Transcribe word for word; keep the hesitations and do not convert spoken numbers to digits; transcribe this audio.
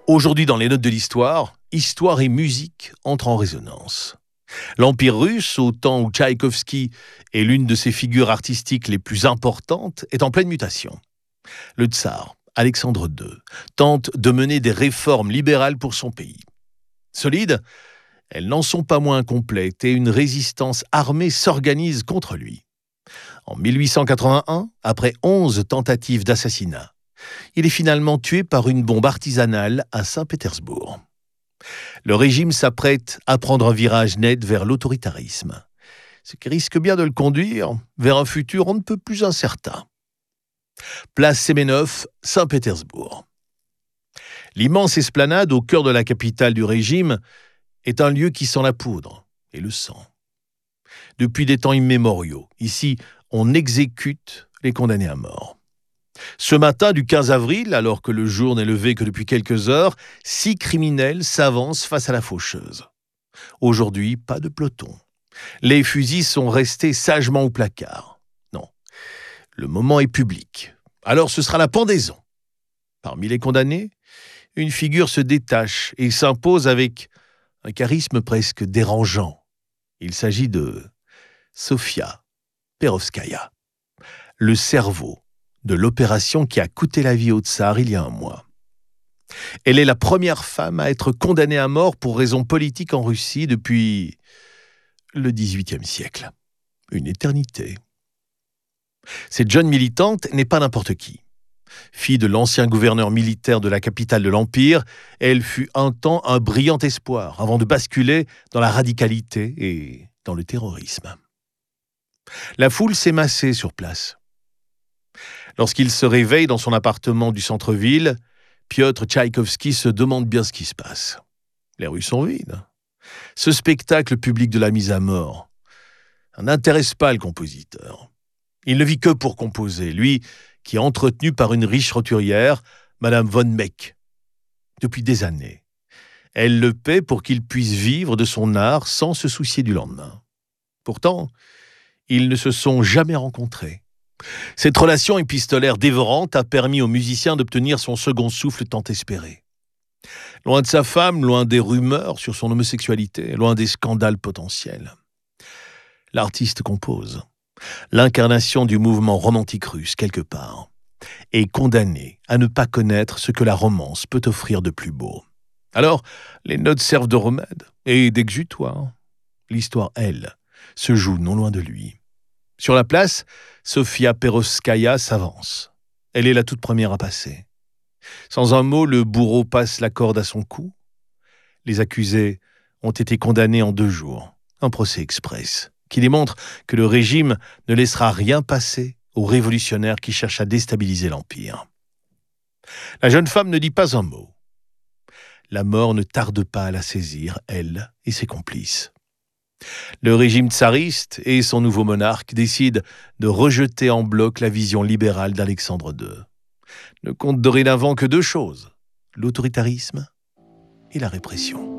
Aujourd'hui, dans les notes de l'histoire, histoire et musique entrent en résonance. L'Empire russe, au temps où Tchaïkovski est l'une de ses figures artistiques les plus importantes, est en pleine mutation. Le tsar, Alexandre deux, tente de mener des réformes libérales pour son pays. Solides, elles n'en sont pas moins complètes et une résistance armée s'organise contre lui. En mille huit cent quatre-vingt-un, après onze tentatives d'assassinat, il est finalement tué par une bombe artisanale à Saint-Pétersbourg. Le régime s'apprête à prendre un virage net vers l'autoritarisme, ce qui risque bien de le conduire vers un futur on ne peut plus incertain. Place Séménov, Saint-Pétersbourg. L'immense esplanade au cœur de la capitale du régime est un lieu qui sent la poudre et le sang. Depuis des temps immémoriaux, ici, on exécute les condamnés à mort. Ce matin du quinze avril, alors que le jour n'est levé que depuis quelques heures, six criminels s'avancent face à la faucheuse. Aujourd'hui, pas de peloton. Les fusils sont restés sagement au placard. Non, le moment est public. Alors ce sera la pendaison. Parmi les condamnés, une figure se détache et s'impose avec un charisme presque dérangeant. Il s'agit de Sofia Perovskaya, le cerveau de l'opération qui a coûté la vie au tsar il y a un mois. Elle est la première femme à être condamnée à mort pour raisons politiques en Russie depuis le dix-huitième siècle. Une éternité. Cette jeune militante n'est pas n'importe qui. Fille de l'ancien gouverneur militaire de la capitale de l'Empire, elle fut un temps un brillant espoir avant de basculer dans la radicalité et dans le terrorisme. La foule s'est massée sur place. Lorsqu'il se réveille dans son appartement du centre-ville, Piotr Tchaïkovski se demande bien ce qui se passe. Les rues sont vides. Ce spectacle public de la mise à mort n'intéresse pas le compositeur. Il ne vit que pour composer, lui qui est entretenu par une riche roturière, Madame von Meck. Depuis des années, elle le paie pour qu'il puisse vivre de son art sans se soucier du lendemain. Pourtant, ils ne se sont jamais rencontrés. Cette relation épistolaire dévorante a permis au musicien d'obtenir son second souffle tant espéré. Loin de sa femme, loin des rumeurs sur son homosexualité, loin des scandales potentiels. L'artiste compose. L'incarnation du mouvement romantique russe, quelque part, est condamné à ne pas connaître ce que la romance peut offrir de plus beau. Alors, les notes servent de remède et d'exutoire. L'histoire, elle, se joue non loin de lui. Sur la place, Sofia Perovskaya s'avance. Elle est la toute première à passer. Sans un mot, le bourreau passe la corde à son cou. Les accusés ont été condamnés en deux jours. Un procès express qui démontre que le régime ne laissera rien passer aux révolutionnaires qui cherchent à déstabiliser l'Empire. La jeune femme ne dit pas un mot. La mort ne tarde pas à la saisir, elle et ses complices. Le régime tsariste et son nouveau monarque décident de rejeter en bloc la vision libérale d'Alexandre deux. Ne compte dorénavant que deux choses, l'autoritarisme et la répression.